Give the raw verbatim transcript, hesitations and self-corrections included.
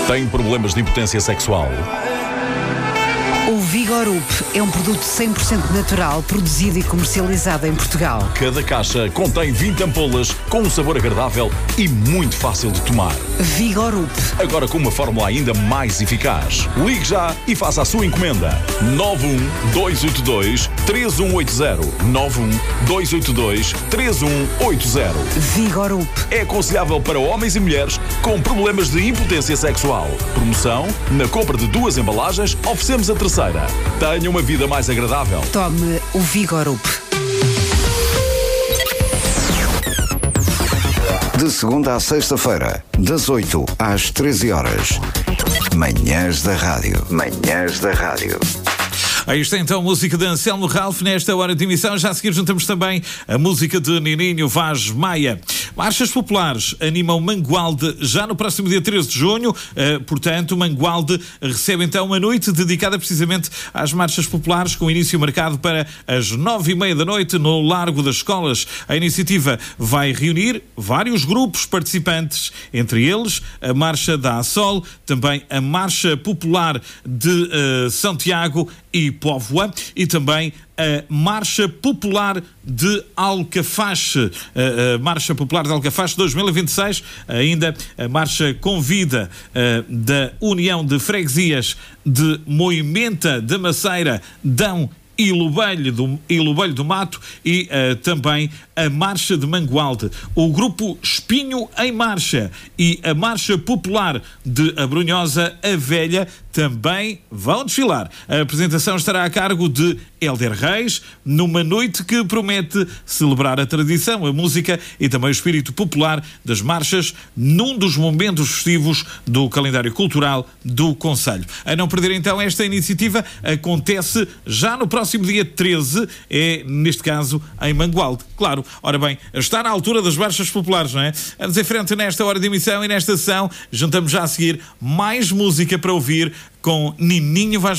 Tem problemas de impotência sexual? O Vigorup é um produto cem por cento natural, produzido e comercializado em Portugal. Cada caixa contém vinte ampolas com um sabor agradável e muito fácil de tomar. Vigorup. Agora com uma fórmula ainda mais eficaz. Ligue já e faça a sua encomenda. nove um dois oito dois três um oito zero. nove um dois oito dois três um oito zero. Vigorup. É aconselhável para homens e mulheres com problemas de impotência sexual. Promoção: na compra de duas embalagens, oferecemos a terceira. Tenha uma vida mais agradável. Tome o Vigorup. De segunda à sexta-feira, das oito às treze horas. Manhãs da Rádio. Manhãs da Rádio. Aí está então a música de Anselmo Ralph nesta hora de emissão. Já a seguir juntamos também a música de Nininho Vaz Maia. Marchas populares animam Mangualde já no próximo dia treze de junho. Uh, portanto, Mangualde recebe então uma noite dedicada precisamente às marchas populares, com início marcado para as nove e meia da noite no Largo das Escolas. A iniciativa vai reunir vários grupos participantes, entre eles a Marcha da Assol, também a Marcha Popular de uh, Santiago e Póvoa e também a Marcha Popular de Alcafaxe, a, a Marcha Popular de Alcafaxe dois mil e vinte e seis, ainda a Marcha Convida a, da União de Freguesias de Moimenta de Maceira, Dão e Lobelho do, e Lobelho do Mato e uh, também a Marcha de Mangualde. O grupo Espinho em Marcha e a Marcha Popular de Abrunhosa a Velha também vão desfilar. A apresentação estará a cargo de Hélder Reis, numa noite que promete celebrar a tradição, a música e também o espírito popular das marchas num dos momentos festivos do calendário cultural do concelho. A não perder então esta iniciativa, acontece já no próximo dia treze, é neste caso em Mangualde. Claro, ora bem, está na altura das marchas populares, não é? Vamos em frente nesta hora de emissão e nesta sessão juntamos já a seguir mais música para ouvir com Nininho Vaz